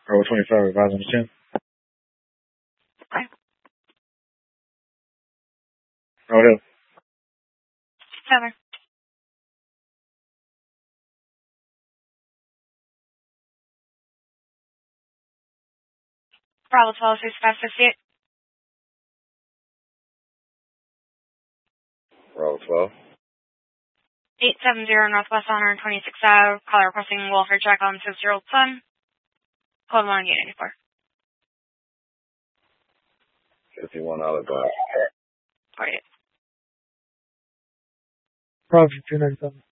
Bravo 25, advise on the 10. Okay. Bravo. Cover. Bravo 12, 6558. Bravo 12. 870 Northwest 126 Ave. Caller requesting welfare check on 6-year-old son. Code 1 unit 84. 51 Olive Bar. 48. Bravo 297.